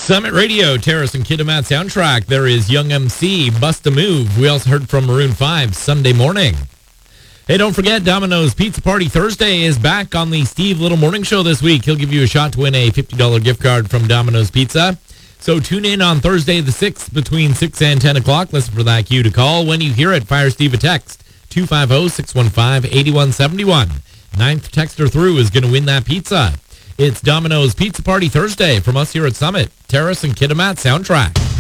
Summit Radio, Terrace and Kiddamat soundtrack. There is Young MC, Bust a Move. We also heard from Maroon 5, Sunday Morning. Hey, don't forget, Domino's Pizza Party Thursday is back on the Steve Little Morning Show this week. He'll give you a shot to win a $50 gift card from Domino's Pizza. So tune in on Thursday the 6th between 6 and 10 o'clock. Listen for that cue to call. When you hear it, fire Steve a text, 250-615-8171. Ninth texter through is going to win that pizza. It's Domino's Pizza Party Thursday from us here at Summit, Terrace and Kiddamat soundtrack.